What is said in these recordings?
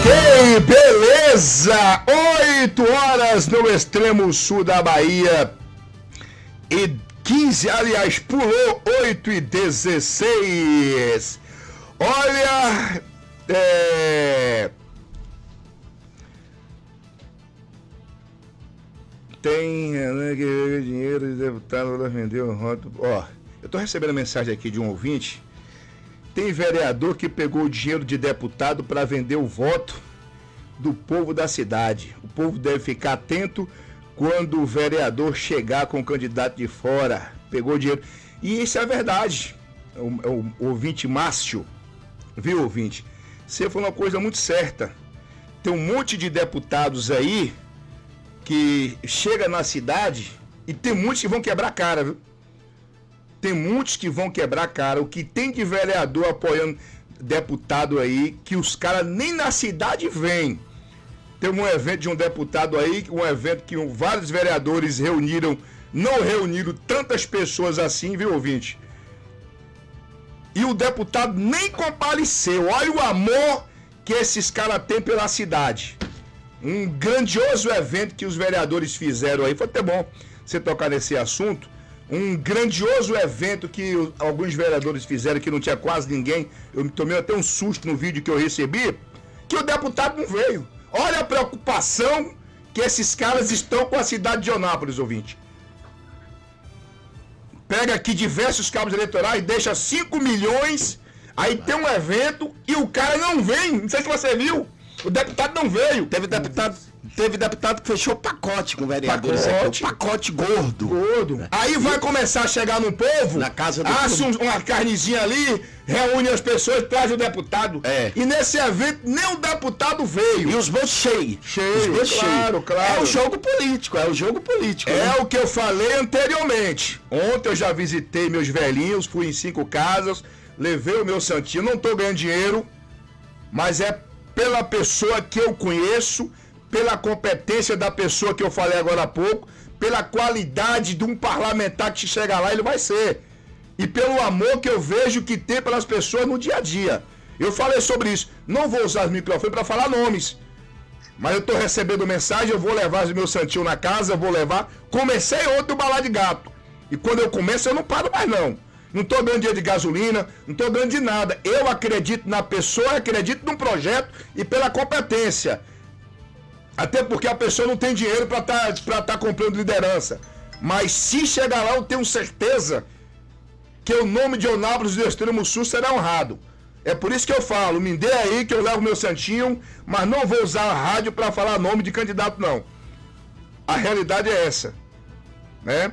Ok, beleza! 8 horas no extremo sul da Bahia e 15, aliás, pulou 8h16. Olha, tem dinheiro de deputado para vender o voto. Ó, eu tô recebendo mensagem aqui de um ouvinte. Tem vereador que pegou o dinheiro de deputado para vender o voto do povo da cidade. O povo deve ficar atento quando o vereador chegar com o candidato de fora. Pegou o dinheiro. E isso é verdade. O ouvinte Márcio, viu, ouvinte? Você falou uma coisa muito certa. Tem um monte de deputados aí que chega na cidade e tem muitos que vão quebrar a cara, viu? Tem muitos que vão quebrar a cara. O que tem de vereador apoiando deputado aí, que os caras nem na cidade vêm. Tem um evento de um deputado aí, um evento que vários vereadores reuniram, não reuniram tantas pessoas assim, viu, ouvinte? E o deputado nem compareceu. Olha o amor que esses caras têm pela cidade. Um grandioso evento que os vereadores fizeram aí. Foi até bom você tocar nesse assunto. Um grandioso evento que alguns vereadores fizeram, que não tinha quase ninguém. Eu tomei até um susto no vídeo que eu recebi, que o deputado não veio. Olha a preocupação que esses caras estão com a cidade de Eunápolis, ouvinte. Pega aqui diversos cabos eleitorais, deixa 5 milhões, aí tem um evento e o cara não vem. Não sei se você viu. O deputado não veio. Teve deputado que fechou pacote com vereadores aqui. Pacote gordo. Aí vai começar a chegar no povo, na casa do assa uma carnezinha ali, reúne as pessoas, traz o deputado. E nesse evento nem o deputado veio. E os bolsos cheios. Claro. É o jogo político, É o que eu falei anteriormente. Ontem eu já visitei meus velhinhos, fui em 5 casas, levei o meu santinho, não tô ganhando dinheiro, mas é pela pessoa que eu conheço, pela competência da pessoa que eu falei agora há pouco, pela qualidade de um parlamentar que chega lá, ele vai ser. E pelo amor que eu vejo que tem pelas pessoas no dia a dia. Eu falei sobre isso. Não vou usar os microfones para falar nomes. Mas eu estou recebendo mensagem, eu vou levar os meus santinhos na casa, eu vou levar. Comecei ontem o balá de gato. E quando eu começo, eu não paro mais não. Não estou ganhando dinheiro de gasolina, não estou ganhando de nada. Eu acredito na pessoa, acredito no projeto e pela competência. Até porque a pessoa não tem dinheiro para tá comprando liderança. Mas se chegar lá, eu tenho certeza que o nome de Eunápolis do Extremo Sul será honrado. É por isso que eu falo, me dê aí que eu levo meu santinho, mas não vou usar a rádio para falar nome de candidato, não. A realidade é essa, né?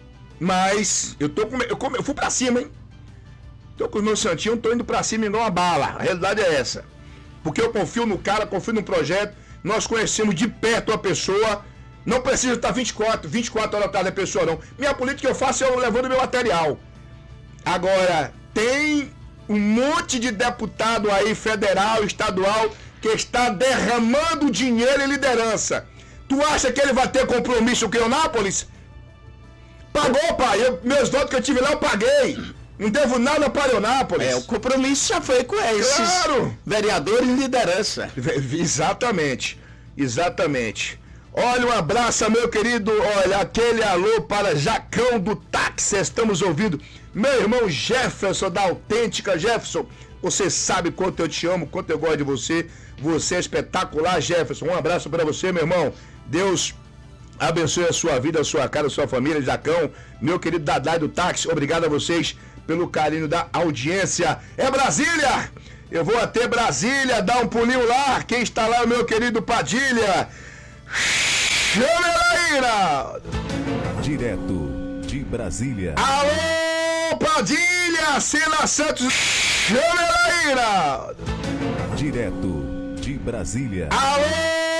Mas eu fui pra cima, hein? Tô com o meu santinho, tô indo pra cima igual uma bala. A realidade é essa. Porque eu confio no cara, confio no projeto. Nós conhecemos de perto a pessoa. Não precisa estar 24 horas atrás da pessoa, não. Minha política eu faço eu levando meu material. Agora, tem um monte de deputado aí, federal, estadual, que está derramando dinheiro em liderança. Tu acha que ele vai ter compromisso com Eunápolis? Pagou, pai. Meus votos que eu tive lá, eu paguei. Não devo nada para Eunápolis. O compromisso já foi com esses vereadores em liderança. Exatamente. Olha, um abraço, meu querido. Olha, aquele alô para Jacão do Táxi. Estamos ouvindo. Meu irmão Jefferson, da Autêntica. Jefferson, você sabe quanto eu te amo, quanto eu gosto de você. Você é espetacular, Jefferson. Um abraço para você, meu irmão. Deus abençoe a sua vida, a sua casa, a sua família, Jacão. Meu querido Dadai do Táxi, obrigado a vocês pelo carinho da audiência. É Brasília! Eu vou até Brasília, dar um pulinho lá. Quem está lá é o meu querido Padilha. Chame ela, Iraldo! Direto de Brasília. Alô, Padilha! Sila Santos. Chame ela, Iraldo! Direto de Brasília. Alô!